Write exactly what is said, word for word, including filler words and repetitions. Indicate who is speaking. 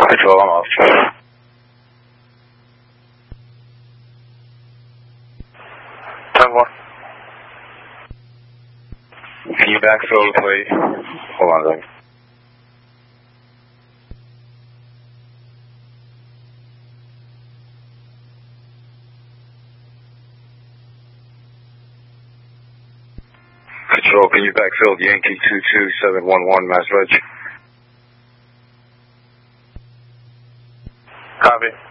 Speaker 1: Control, I'm off. ten one. Can you backfill the plate? Hold on a second. Control, can you backfill Yankee two two seven one one, Mass Reg? Copy.